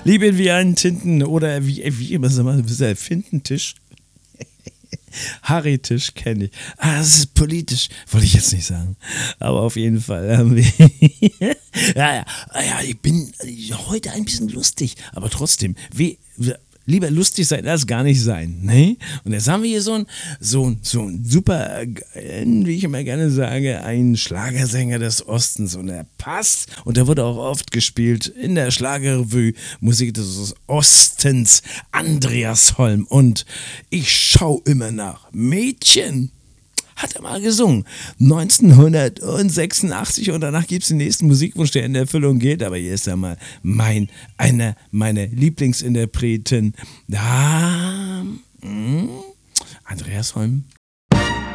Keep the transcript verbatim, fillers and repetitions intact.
Liebe wie einen Tinten oder wie, wie immer so mal, Fintentisch. Harry-Tisch kenne ich. Ah, das ist politisch. Wollte ich jetzt nicht sagen. Aber auf jeden Fall haben wir. ja, ja, ja, ich bin heute ein bisschen lustig. Aber trotzdem, wie, lieber lustig sein als gar nicht sein. Ne? Und jetzt haben wir hier so ein, so ein, so ein super, wie ich immer gerne sage, ein Schlagersänger des Ostens. Und er passt. Und der wurde auch oft gespielt in der Schlagerrevue Musik des Ostens. Andreas Holm. Und ich schaue immer nach. Mädchen. Hat er mal gesungen. neunzehnhundertsechsundachtzig und danach gibt es den nächsten Musikwunsch, der in Erfüllung geht. Aber hier ist er mal mein, einer meiner Lieblingsinterpreten. Da, mh, Andreas Holm.